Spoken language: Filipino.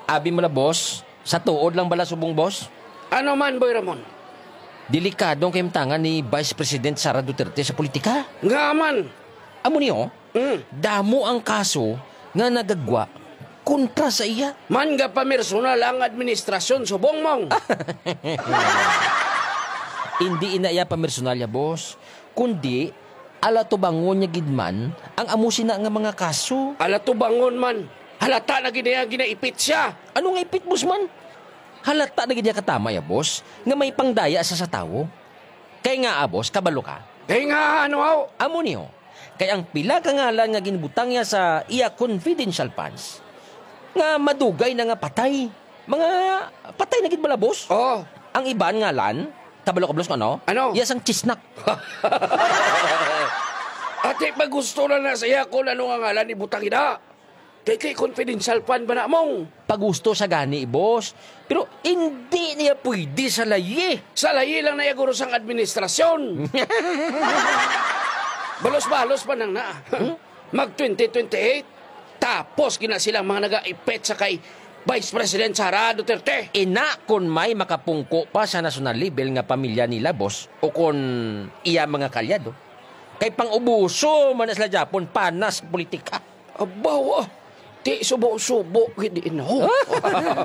Abi mo la, boss. Sa tuod lang bala subong, boss. Ano man, Boy Ramon? Delikadong kayong ni Vice President Sara Duterte sa politika. Nga man. Amo niyo, damo ang kaso nga nagagwa kontra sa iya. Man nga pamersonal ang administrasyon subong mong. Hindi inaya pamersonalya, boss. Kundi, ala tubangon niya gidman ang amusin na nga mga kaso. Ala to bangon man. Halata na ginaipit siya. Ano nga ipit, boss man? Halata na gid katama ya, boss, nga may pangdaya sa tao. Kay nga, boss, kabalo ka. Kaya nga ano aw. Amo niyo, kay ang pila ka ngalan nga ginbutang niya sa iya confidential funds, nga madugay na nga patay. Mga patay na gid bala, boss. Oh. Ang iban ngalan, kabalo ka, boss, ano? Ano? Iya sang chisnak. Ate, pag gusto na saya ko ano nga ngalan ni Butang Ina. Kay confidential fund ba na mong? Pagusto sa gani, boss. Pero hindi niya pwede sa layi. Sa layi lang na yaguro sang administrasyon. Balos-balos pa nang na. Mag 2028, tapos gina silang mga nag-aipet sa kay Vice President Sara Duterte. Ina kung may makapungko pa sa national level nga pamilya nila, boss, o kung iya mga kalyado. Kay pang-ubuso man sila Japon, panas politika. Abawa, ti subo-subo, hindi no.